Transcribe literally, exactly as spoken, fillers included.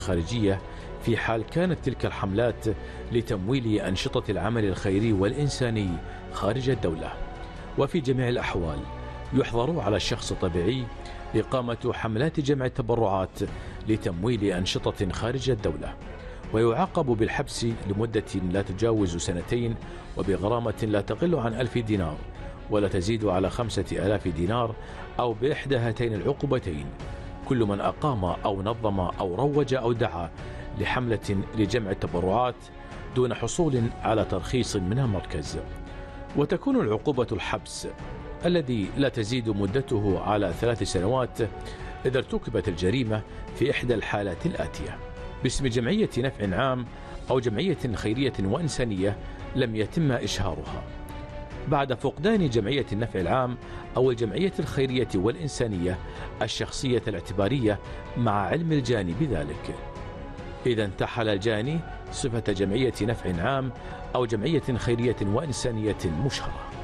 خارجية في حال كانت تلك الحملات لتمويل أنشطة العمل الخيري والإنساني خارج الدولة. وفي جميع الأحوال يحظر على الشخص الطبيعي إقامة حملات جمع التبرعات لتمويل أنشطة خارج الدولة، ويعاقب بالحبس لمدة لا تجاوز سنتين وبغرامة لا تقل عن ألف دينار ولا تزيد على خمسة آلاف دينار، أو بإحدى هاتين العقوبتين كل من أقام أو نظم أو روج أو دعا لحملة لجمع التبرعات دون حصول على ترخيص من المركز. وتكون العقوبة الحبس الذي لا تزيد مدته على ثلاث سنوات إذا ارتكبت الجريمة في إحدى الحالات الآتية: باسم جمعية نفع عام أو جمعية خيرية وإنسانية لم يتم إشهارها، بعد فقدان جمعية النفع العام أو الجمعية الخيرية والإنسانية الشخصية الاعتبارية مع علم الجاني بذلك، إذا انتحل الجاني صفة جمعية نفع عام أو جمعية خيرية وإنسانية مشهرة.